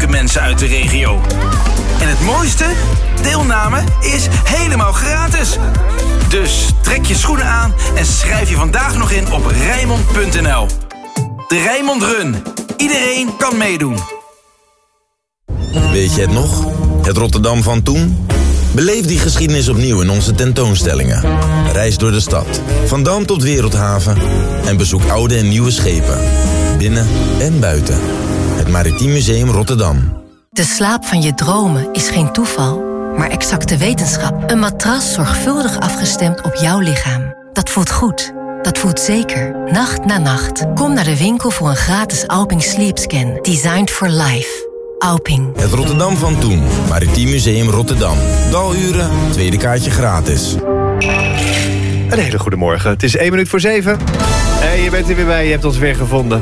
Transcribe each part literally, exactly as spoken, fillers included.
leuke mensen uit de regio. En het mooiste? Deelname is helemaal gratis. Dus trek je schoenen aan en schrijf je vandaag nog in op Rijnmond punt n l. De Rijnmond Run. Iedereen kan meedoen. Weet je het nog? Het Rotterdam van toen? Beleef die geschiedenis opnieuw in onze tentoonstellingen. Reis door de stad, van Dam tot Wereldhaven. En bezoek oude en nieuwe schepen. Binnen en buiten. Het Maritiem Museum Rotterdam. De slaap van je dromen is geen toeval, maar exacte wetenschap. Een matras zorgvuldig afgestemd op jouw lichaam. Dat voelt goed. Dat voelt zeker. Nacht na nacht. Kom naar de winkel voor een gratis Alping Sleep Scan. Designed for life. Alping. Het Rotterdam van toen. Maritiem Museum Rotterdam. Daluren, tweede kaartje gratis. Een hele goede morgen. Het is één minuut voor zeven. Hey, je bent er weer bij. Je hebt ons weer gevonden.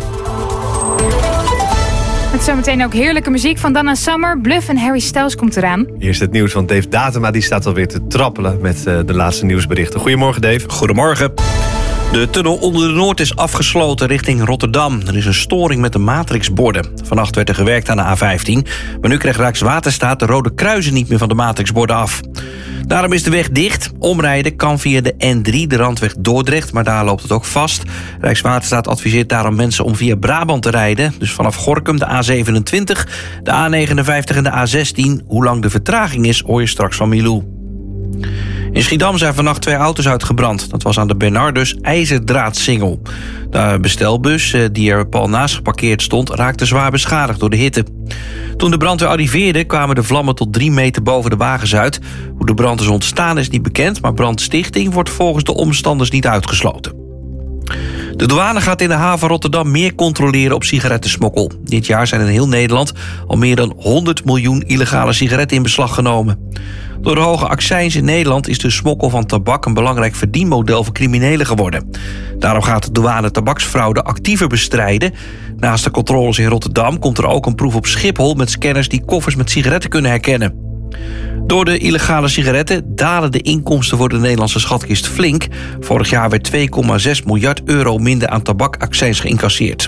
Met zometeen ook heerlijke muziek van Donna Summer. Bluff en Harry Styles komt eraan. Eerst het nieuws, want Dave Datema die staat alweer te trappelen met uh, de laatste nieuwsberichten. Goedemorgen, Dave. Goedemorgen. De tunnel onder de Noord is afgesloten richting Rotterdam. Er is een storing met de matrixborden. Vannacht werd er gewerkt aan de A vijftien. Maar nu krijgt Rijkswaterstaat de rode kruisen niet meer van de matrixborden af. Daarom is de weg dicht. Omrijden kan via de N drie, de randweg Dordrecht, maar daar loopt het ook vast. Rijkswaterstaat adviseert daarom mensen om via Brabant te rijden. Dus vanaf Gorinchem de A zevenentwintig, de A negenenvijftig en de A zestien. Hoe lang de vertraging is, hoor je straks van Milou. In Schiedam zijn vannacht twee auto's uitgebrand. Dat was aan de Bernardus IJzerdraadsingel. De bestelbus, die er pal naast geparkeerd stond, raakte zwaar beschadigd door de hitte. Toen de brandweer arriveerde, kwamen de vlammen tot drie meter boven de wagens uit. Hoe de brand is ontstaan is niet bekend, maar brandstichting wordt volgens de omstanders niet uitgesloten. De douane gaat in de haven Rotterdam meer controleren op sigarettensmokkel. Dit jaar zijn in heel Nederland al meer dan honderd miljoen illegale sigaretten in beslag genomen. Door de hoge accijns in Nederland is de smokkel van tabak een belangrijk verdienmodel voor criminelen geworden. Daarom gaat de douane tabaksfraude actiever bestrijden. Naast de controles in Rotterdam komt er ook een proef op Schiphol met scanners die koffers met sigaretten kunnen herkennen. Door de illegale sigaretten dalen de inkomsten voor de Nederlandse schatkist flink. Vorig jaar werd twee komma zes miljard euro minder aan tabakaccijns geïncasseerd.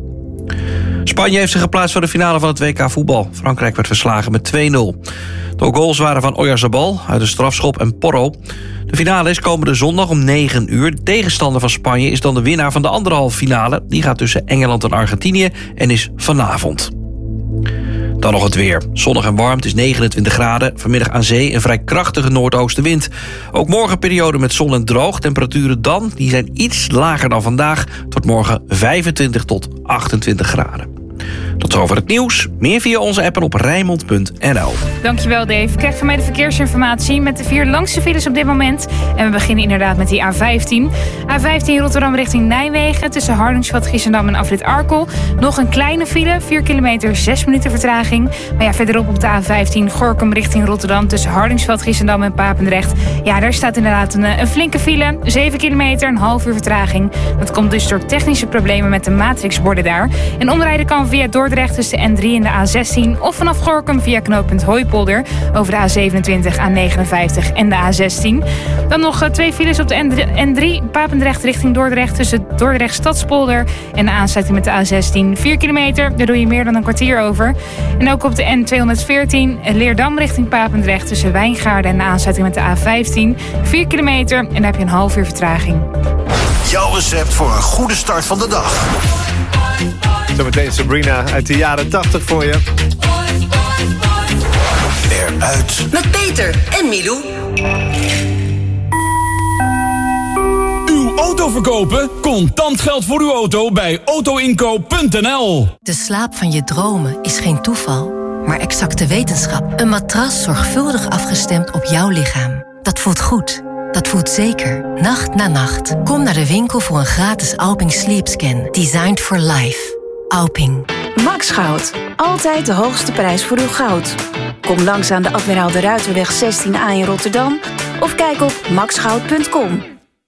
Spanje heeft zich geplaatst voor de finale van het W K voetbal. Frankrijk werd verslagen met twee nul. De goals waren van Oyarzabal uit de strafschop en Porro. De finale is komende zondag om negen uur. De tegenstander van Spanje is dan de winnaar van de anderhalve finale. Die gaat tussen Engeland en Argentinië en is vanavond. Dan nog het weer. Zonnig en warm, het is negenentwintig graden. Vanmiddag aan zee een vrij krachtige noordoostenwind. Ook morgen periode met zon en droog. Temperaturen dan, die zijn iets lager dan vandaag. Het wordt morgen vijfentwintig tot achtentwintig graden. Tot zover het nieuws. Meer via onze app en op Rijnmond punt n l. Dankjewel, Dave. Krijg van mij de verkeersinformatie met de vier langste files op dit moment. En we beginnen inderdaad met die A vijftien. A vijftien Rotterdam richting Nijmegen. Tussen Hardingsveld, Giessendam en Afrit Arkel. Nog een kleine file, vier kilometer, zes minuten vertraging. Maar ja, verderop op de A vijftien Gorinchem richting Rotterdam. Tussen Hardingsveld, Giessendam en Papendrecht. Ja, daar staat inderdaad een, een flinke file. zeven kilometer, een half uur vertraging. Dat komt dus door technische problemen met de matrixborden daar. En omrijden kan via Dordrecht tussen de N drie en de A zestien... of vanaf Gorinchem via knooppunt Hooipolder... over de A zevenentwintig, A negenenvijftig en de A zestien. Dan nog twee files op de N drie, Papendrecht richting Dordrecht... tussen Dordrecht Stadspolder en de aansluiting met de A zestien. vier kilometer, daar doe je meer dan een kwartier over. En ook op de N tweehonderdveertien, Leerdam richting Papendrecht... tussen Wijngaarden en de aansluiting met de A vijftien. vier kilometer en daar heb je een half uur vertraging. Jouw recept voor een goede start van de dag. Zometeen Sabrina uit de jaren tachtig voor je. Eruit. Met Peter en Milou. Uw auto verkopen? Contant geld voor uw auto bij autoinkoop punt n l. De slaap van je dromen is geen toeval, maar exacte wetenschap. Een matras zorgvuldig afgestemd op jouw lichaam. Dat voelt goed. Dat voelt zeker. Nacht na nacht. Kom naar de winkel voor een gratis Alping Sleep Scan. Designed for life. Alping. Max Goud. Altijd de hoogste prijs voor uw goud. Kom langs aan de Admiraal de Ruiterweg zestien A in Rotterdam of kijk op max goud punt com.